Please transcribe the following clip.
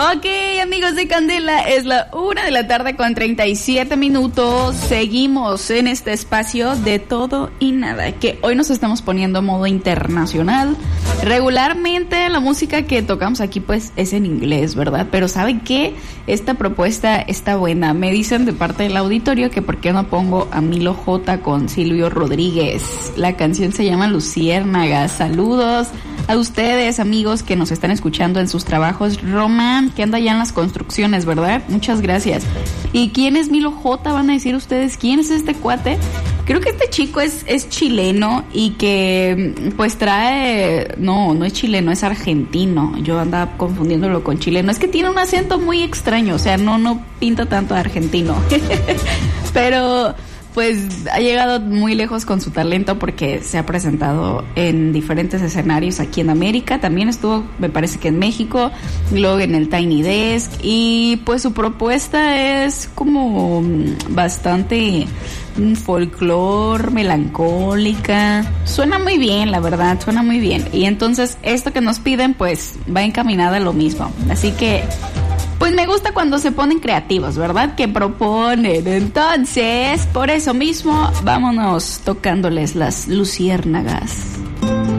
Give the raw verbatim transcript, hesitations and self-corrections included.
Ok, amigos de Candela, es la una de la tarde con treinta y siete minutos. Seguimos en este espacio de todo y nada, que hoy nos estamos poniendo a modo internacional. Regularmente la música que tocamos aquí pues es en inglés, ¿verdad? Pero ¿saben qué? Esta propuesta está buena. Me dicen de parte del auditorio que por qué no pongo a Milo J con Silvio Rodríguez. La canción se llama Luciérnagas. Saludos a ustedes, amigos que nos están escuchando en sus trabajos. Román, que anda ya en las construcciones, ¿verdad? Muchas gracias. ¿Y quién es Milo J? Van a decir ustedes, ¿quién es este cuate? Creo que este chico es, es chileno y que pues trae... No, no es chileno, es argentino. Yo andaba confundiéndolo con chileno. Es que tiene un acento muy extraño, o sea, no, no pinta tanto de argentino. Pero... pues ha llegado muy lejos con su talento porque se ha presentado en diferentes escenarios aquí en América. También estuvo, me parece que en México, luego en el Tiny Desk. Y pues su propuesta es como bastante folclore, melancólica. Suena muy bien, la verdad, suena muy bien. Y entonces esto que nos piden pues va encaminada a lo mismo. Así que... pues me gusta cuando se ponen creativos, ¿verdad? Que proponen. Entonces, por eso mismo, vámonos tocándoles las luciérnagas.